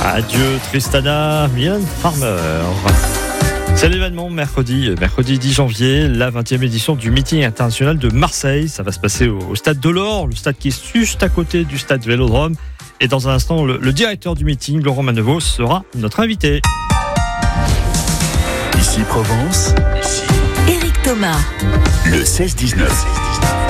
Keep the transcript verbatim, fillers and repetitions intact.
Adieu Tristana, Mylène Farmer. C'est l'événement mercredi, mercredi dix janvier, la vingtième édition du meeting international de Marseille. Ça va se passer au, au stade Delors, le stade qui est juste à côté du stade Vélodrome. Et dans un instant, le, le directeur du meeting, Laurent Manevaux, sera notre invité. Ici Provence, Éric Thomas, le seize dix-neuf.